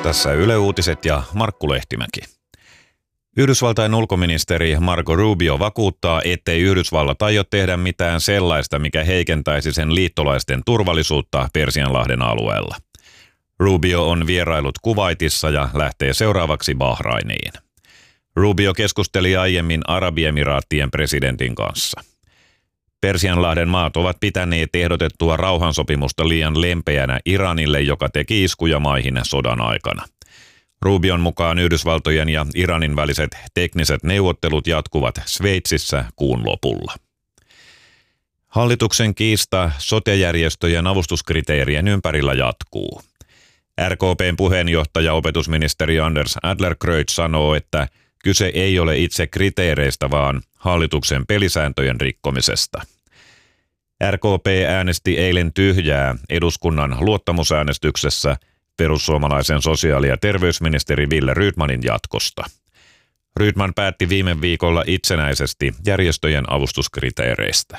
Tässä Yle Uutiset ja Markku Lehtimäki. Yhdysvaltain ulkoministeri Marco Rubio vakuuttaa, ettei Yhdysvallat aio tehdä mitään sellaista, mikä heikentäisi sen liittolaisten turvallisuutta Persianlahden alueella. Rubio on vierailut Kuwaitissa ja lähtee seuraavaksi Bahrainiin. Rubio keskusteli aiemmin Arabiemiraattien presidentin kanssa. Persianlahden maat ovat pitäneet ehdotettua rauhansopimusta liian lempeänä Iranille, joka teki iskuja maihin sodan aikana. Rubion mukaan Yhdysvaltojen ja Iranin väliset tekniset neuvottelut jatkuvat Sveitsissä kuun lopulla. Hallituksen kiista sote-järjestöjen avustuskriteerien ympärillä jatkuu. RKP:n puheenjohtaja opetusministeri Anders Adlercreutz sanoo, että kyse ei ole itse kriteereistä, vaan hallituksen pelisääntöjen rikkomisesta. RKP äänesti eilen tyhjää eduskunnan luottamusäänestyksessä perussuomalaisen sosiaali- ja terveysministeri Wille Rydmanin jatkosta. Rydman päätti viime viikolla itsenäisesti järjestöjen avustuskriteereistä.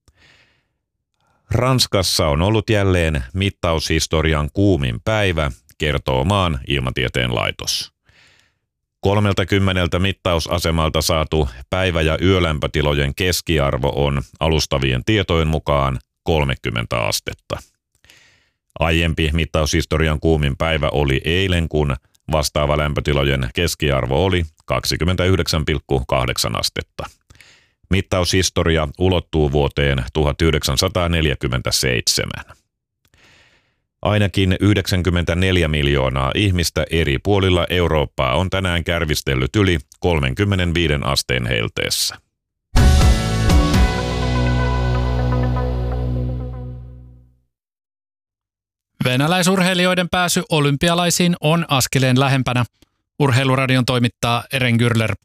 Ranskassa on ollut jälleen mittaushistorian kuumin päivä, kertoo maan ilmatieteen laitos. 30 mittausasemalta saatu päivä- ja yölämpötilojen keskiarvo on alustavien tietojen mukaan 30 astetta. Aiempi mittaushistorian kuumin päivä oli eilen, kun vastaava lämpötilojen keskiarvo oli 29,8 astetta. Mittaushistoria ulottuu vuoteen 1947. Ainakin 94 miljoonaa ihmistä eri puolilla Eurooppaa on tänään kärvistellyt yli 35 asteen helteessä. Venäläisurheilijoiden pääsy olympialaisiin on askeleen lähempänä. Urheiluradion toimittaa Eren Gürler.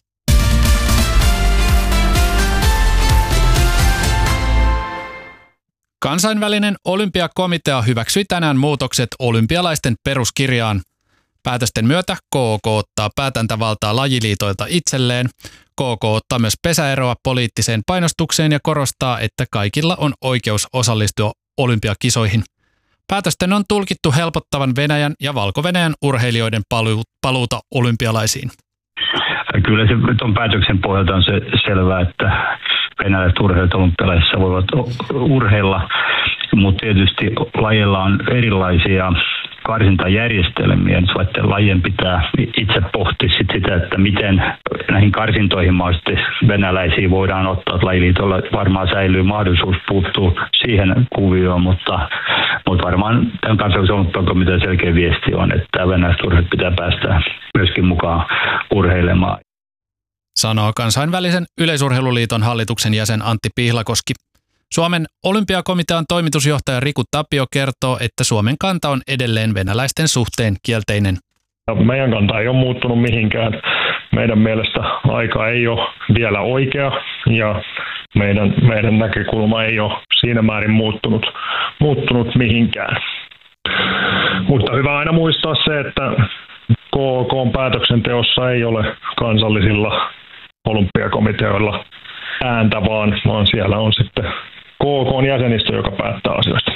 Kansainvälinen olympiakomitea hyväksyi tänään muutokset olympialaisten peruskirjaan. Päätösten myötä KOK ottaa päätäntävaltaa lajiliitoilta itselleen. KOK ottaa myös pesäeroa poliittiseen painostukseen ja korostaa, että kaikilla on oikeus osallistua olympiakisoihin. Päätösten on tulkittu helpottavan Venäjän ja Valko-Venäjän urheilijoiden paluuta olympialaisiin. Kyllä se tuon päätöksen pohjalta on se selvää, että venäläiset urheilijat olympialaisissa voivat urheilla, mutta tietysti lajeilla on erilaisia karsintajärjestelmiä. Lajien pitää itse pohtia sitä, että miten näihin karsintoihin mahdollisesti venäläisiä voidaan ottaa. Lajiliitolla varmaan säilyy mahdollisuus puuttua siihen kuvioon, mutta varmaan tämän kansallisen olympiakomitean selkeä viesti on, että venäläiset urheilijat pitää päästä myöskin mukaan urheilemaan. Sanoo kansainvälisen yleisurheiluliiton hallituksen jäsen Antti Pihlakoski. Suomen olympiakomitean toimitusjohtaja Riku Tapio kertoo, että Suomen kanta on edelleen venäläisten suhteen kielteinen. Meidän kanta ei ole muuttunut mihinkään. Meidän mielestä aika ei ole vielä oikea ja meidän näkökulma ei ole siinä määrin muuttunut mihinkään. Mutta hyvä aina muistaa se, että KOK:n päätöksenteossa ei ole kansallisilla olympiakomiteoilla ääntä, vaan siellä on sitten KOK:n jäsenistö, joka päättää asioista.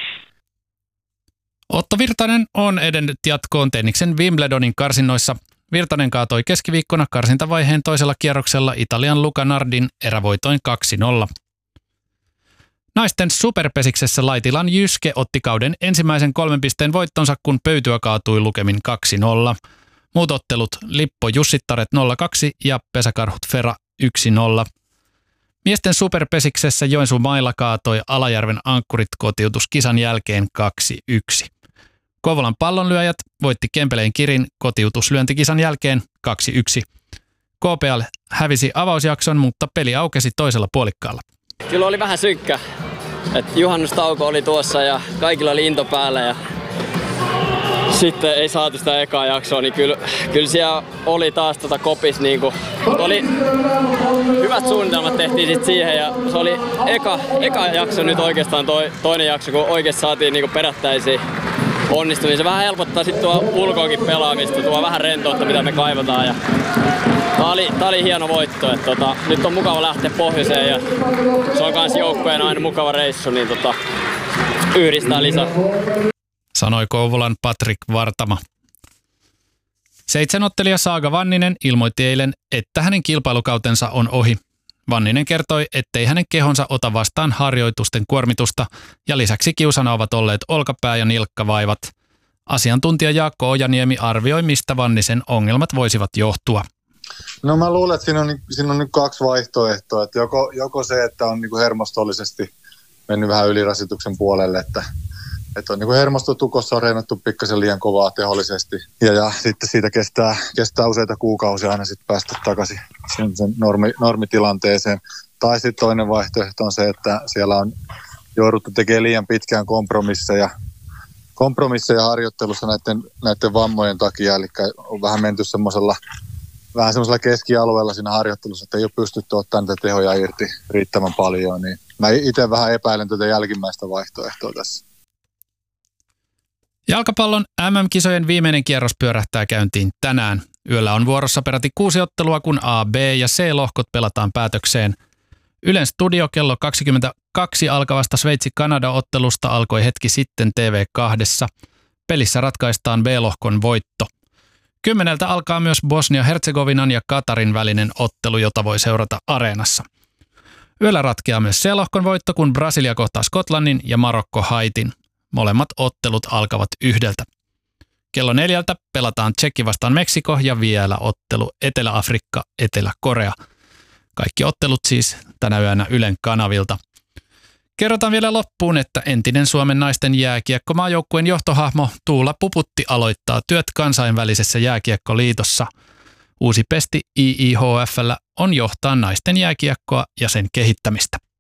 Otto Virtanen on edennyt jatkoon tenniksen Wimbledonin karsinnoissa. Virtanen kaatoi keskiviikkona karsintavaiheen toisella kierroksella Italian Luca Nardin erävoitoin 2-0. Naisten superpesiksessä Laitilan Jyske otti kauden ensimmäisen 3 pisteen voittonsa, kun Pöytyä kaatui lukemin 2-0. Muut ottelut Lippo Jussittaret 0-2 ja Pesäkarhut Fera 1-0. Miesten superpesiksessä Joensuun Maila kaatoi Alajärven Ankkurit kotiutuskisan jälkeen 2-1. Kouvolan Pallonlyöjät voitti Kempeleen Kirin kotiutuslyöntikisan jälkeen 2-1. KPL hävisi avausjakson, mutta peli aukesi toisella puolikkaalla. Kyllä oli vähän synkkä. Juhannustauko oli tuossa ja kaikilla oli into päällä ja sitten ei saatu sitä ekaa jaksoa, niin kyllä siellä oli taas kopis niinku, oli hyvät suunnitelmat tehtiin sit siihen ja se oli eka jakso nyt oikeastaan toinen jakso, kun oikeesti saatiin niinku perättäisiin onnistumia. Se vähän helpottaa sit tuo ulkoakin pelaamista, tuo vähän rentoutta mitä me kaivataan ja tää oli hieno voitto, että nyt on mukava lähteä pohjoiseen ja se on kans joukkueen aina mukava reissu, niin yhdistää lisää. Sanoi Kouvolan Patrik Vartama. 7-ottelija Saaga Vanninen ilmoitti eilen, että hänen kilpailukautensa on ohi. Vanninen kertoi, ettei hänen kehonsa ota vastaan harjoitusten kuormitusta ja lisäksi kiusana ovat olleet olkapää- ja nilkkavaivat. Asiantuntija Jaakko Ojaniemi arvioi, mistä Vannisen ongelmat voisivat johtua. No mä luulen, että siinä on nyt 2 vaihtoehtoa. Että joko se, että on niin kuin hermostollisesti mennyt vähän ylirasituksen puolelle, että on niin kuin hermostotukossa on reenattu pikkasen liian kovaa tehollisesti. Ja sitten siitä kestää useita kuukausia aina sitten päästä takaisin sen normitilanteeseen. Tai sitten toinen vaihtoehto on se, että siellä on jouduttu tekemään liian pitkään kompromisseja harjoittelussa näiden vammojen takia. Eli on vähän menty semmoisella keskialueella siinä harjoittelussa, että ei ole pystytty ottamaan niitä tehoja irti riittävän paljon. Niin mä itse vähän epäilen tätä jälkimmäistä vaihtoehtoa tässä. Jalkapallon MM-kisojen viimeinen kierros pyörähtää käyntiin tänään. Yöllä on vuorossa peräti 6 ottelua, kun A, B ja C-lohkot pelataan päätökseen. Ylen studio kello 22 alkavasta Sveitsi-Kanada-ottelusta alkoi hetki sitten TV2. Pelissä ratkaistaan B-lohkon voitto. 10 alkaa myös Bosnia-Herzegovinan ja Katarin välinen ottelu, jota voi seurata Areenassa. Yöllä ratkeaa myös C-lohkon voitto, kun Brasilia kohtaa Skotlannin ja Marokko Haitin. Molemmat ottelut alkavat 1. Kello 4 pelataan Tšekki vastaan Meksiko ja vielä ottelu Etelä-Afrikka, Etelä-Korea. Kaikki ottelut siis tänä yönä Ylen kanavilta. Kerrotaan vielä loppuun, että entinen Suomen naisten jääkiekkomaajoukkueen johtohahmo Tuula Puputti aloittaa työt kansainvälisessä jääkiekkoliitossa. Uusi pesti IIHF:llä on johtaa naisten jääkiekkoa ja sen kehittämistä.